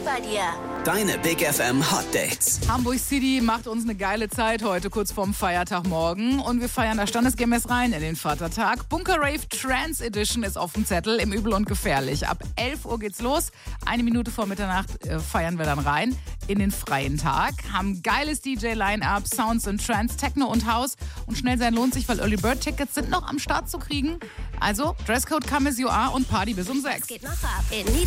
bei dir. Deine Big FM Hot Dates. Hamburg City macht uns eine geile Zeit heute, kurz vorm Feiertagmorgen. Und wir feiern da standesgemäß rein in den Vatertag. Bunker Rave Trance Edition ist auf dem Zettel, im Übel und Gefährlich. Ab 11 Uhr geht's los. 1 Minute vor Mitternacht feiern wir dann rein in den freien Tag. Haben geiles DJ-Line-Up, Sounds in Trance, Techno und House. Und schnell sein lohnt sich, weil Early Bird Tickets sind noch am Start zu kriegen. Also Dresscode come as you are und Party bis um 6. Geht noch ab in